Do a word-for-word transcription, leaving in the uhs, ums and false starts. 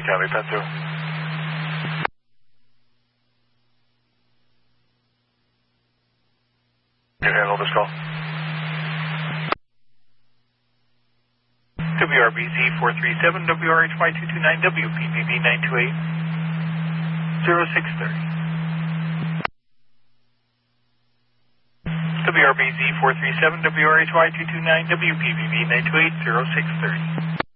Mike County, Pen two. You handle this call. W R B Z four three seven, W R H Y two two nine, W P B B nine two eight, zero six three zero. W R B Z four three seven, W R H Y two two nine, W P B B nine two eight, zero six three zero.